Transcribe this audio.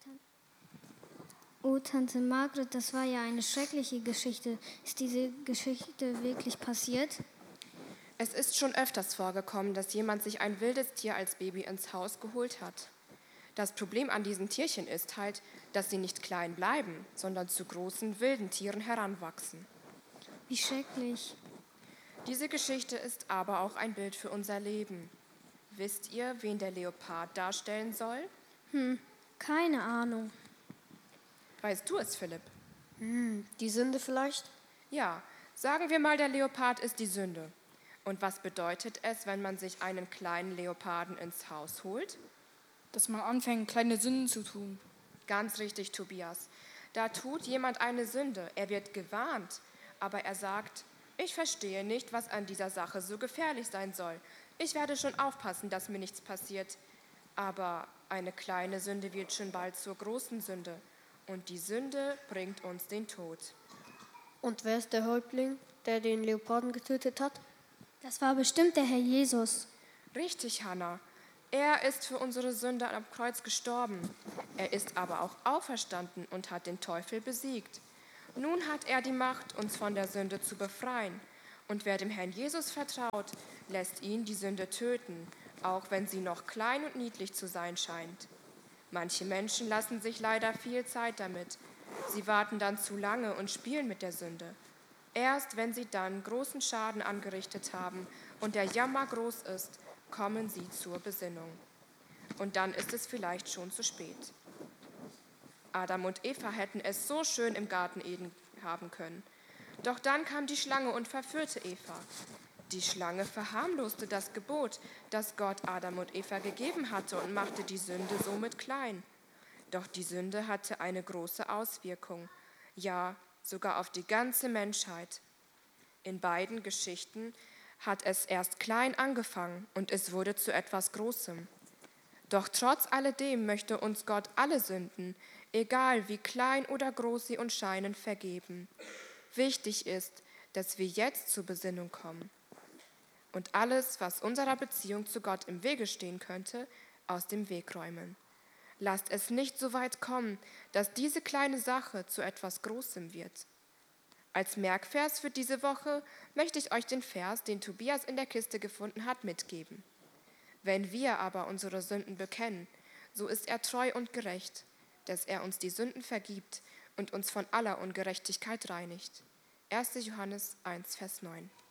Oh, Tante Margret, das war ja eine schreckliche Geschichte. Ist diese Geschichte wirklich passiert? Es ist schon öfters vorgekommen, dass jemand sich ein wildes Tier als Baby ins Haus geholt hat. Das Problem an diesen Tierchen ist halt, dass sie nicht klein bleiben, sondern zu großen, wilden Tieren heranwachsen. Wie schrecklich. Diese Geschichte ist aber auch ein Bild für unser Leben. Wisst ihr, wen der Leopard darstellen soll? Keine Ahnung. Weißt du es, Philipp? Die Sünde vielleicht? Ja, sagen wir mal, der Leopard ist die Sünde. Und was bedeutet es, wenn man sich einen kleinen Leoparden ins Haus holt? Dass man anfängt, kleine Sünden zu tun. Ganz richtig, Tobias. Da tut jemand eine Sünde. Er wird gewarnt, aber er sagt, ich verstehe nicht, was an dieser Sache so gefährlich sein soll. Ich werde schon aufpassen, dass mir nichts passiert. Aber eine kleine Sünde wird schon bald zur großen Sünde. Und die Sünde bringt uns den Tod. Und wer ist der Häuptling, der den Leoparden getötet hat? Das war bestimmt der Herr Jesus. Richtig, Hannah. Er ist für unsere Sünde am Kreuz gestorben. Er ist aber auch auferstanden und hat den Teufel besiegt. Nun hat er die Macht, uns von der Sünde zu befreien. Und wer dem Herrn Jesus vertraut, lässt ihn die Sünde töten, auch wenn sie noch klein und niedlich zu sein scheint. Manche Menschen lassen sich leider viel Zeit damit. Sie warten dann zu lange und spielen mit der Sünde. Erst wenn sie dann großen Schaden angerichtet haben und der Jammer groß ist, kommen sie zur Besinnung. Und dann ist es vielleicht schon zu spät. Adam und Eva hätten es so schön im Garten Eden haben können. Doch dann kam die Schlange und verführte Eva. Die Schlange verharmloste das Gebot, das Gott Adam und Eva gegeben hatte und machte die Sünde somit klein. Doch die Sünde hatte eine große Auswirkung, ja, sogar auf die ganze Menschheit. In beiden Geschichten hat es erst klein angefangen und es wurde zu etwas Großem. Doch trotz alledem möchte uns Gott alle Sünden, egal wie klein oder groß sie uns scheinen, vergeben. Wichtig ist, dass wir jetzt zur Besinnung kommen und alles, was unserer Beziehung zu Gott im Wege stehen könnte, aus dem Weg räumen. Lasst es nicht so weit kommen, dass diese kleine Sache zu etwas Großem wird. Als Merkvers für diese Woche möchte ich euch den Vers, den Tobias in der Kiste gefunden hat, mitgeben. Wenn wir aber unsere Sünden bekennen, so ist er treu und gerecht, dass er uns die Sünden vergibt und uns von aller Ungerechtigkeit reinigt. 1. Johannes 1, Vers 9.